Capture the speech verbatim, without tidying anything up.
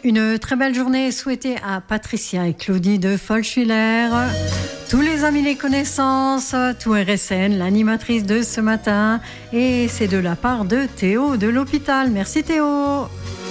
Une très belle journée souhaitée à Patricia et Claudie de Folschwiller, tous les amis, les connaissances, tout R S N, l'animatrice de ce matin. Et c'est de la part de Théo de l'hôpital. Merci Théo.